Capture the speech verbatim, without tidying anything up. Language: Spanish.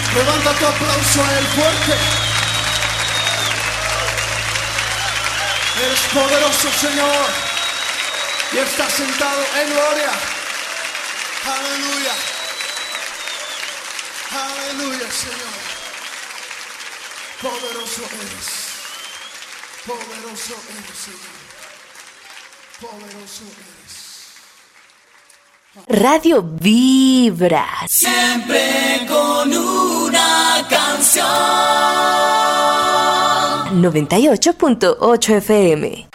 Levanta tu aplauso a Él fuerte. Eres poderoso, Señor. Y estás sentado en gloria. Aleluya. Aleluya, Señor. Poderoso eres. Poderoso eres, Señor. Poderoso eres. Radio Vibra. Siempre con una canción. noventa y ocho punto ocho F M.